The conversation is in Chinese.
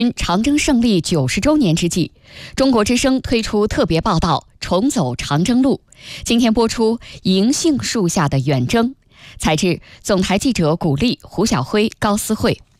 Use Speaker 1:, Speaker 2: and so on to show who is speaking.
Speaker 1: 长征胜利90周年之际，中国之声推出特别报道《重走长征路》。今天播出《银杏树下的远征》，采制总台记者古丽、胡晓辉、高思慧。